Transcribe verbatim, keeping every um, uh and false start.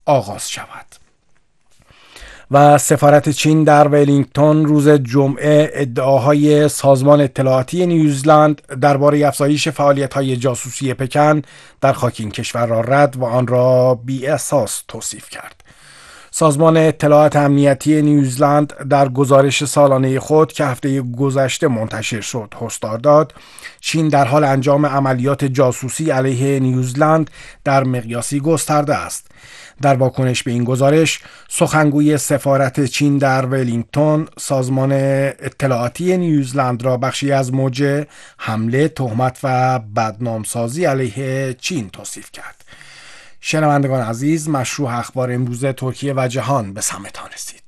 آغاز شود. و سفارت چین در ولینگتون روز جمعه ادعاهای سازمان اطلاعاتی نیوزلند درباره افزایش فعالیت‌های جاسوسی پکن در خاک این کشور را رد و آن را بی اساس توصیف کرد. سازمان اطلاعات امنیتی نیوزلند در گزارش سالانه خود که هفته گذشته منتشر شد هشدار داد چین در حال انجام عملیات جاسوسی علیه نیوزلند در مقیاسی گسترده است. در واکنش به این گزارش سخنگوی سفارت چین در ولینگتون سازمان اطلاعاتی نیوزلند را بخشی از موج حمله، تهمت و بدنامسازی علیه چین توصیف کرد. شنوندگان عزیز، مشروع اخبار امروز ترکیه و جهان به سمتان رسید.